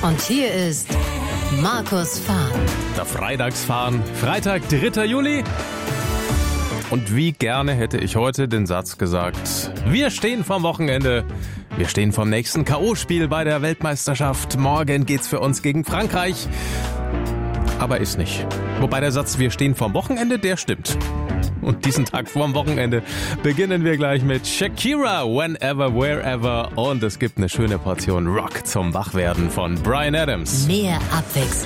Und hier ist Markus Fahren. Der Freitagsfahren, Freitag, 3. Juli. Und wie gerne hätte ich heute den Satz gesagt: Wir stehen vorm Wochenende, wir stehen vorm nächsten K.O.-Spiel bei der Weltmeisterschaft. Morgen geht's für uns gegen Frankreich. Aber ist nicht. Wobei der Satz, wir stehen vorm Wochenende, der stimmt. Und diesen Tag vorm Wochenende beginnen wir gleich mit Shakira, Whenever, Wherever. Und es gibt eine schöne Portion Rock zum Wachwerden von Bryan Adams. Mehr Abwechslung.